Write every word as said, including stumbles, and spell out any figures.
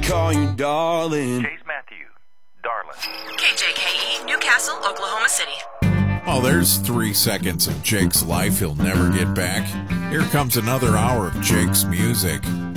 call you darling. Chase Matthew, darling. K J K E, Newcastle, Oklahoma City. Well, there's three seconds of Jake's life he'll never get back. Here comes another hour of Jake's music.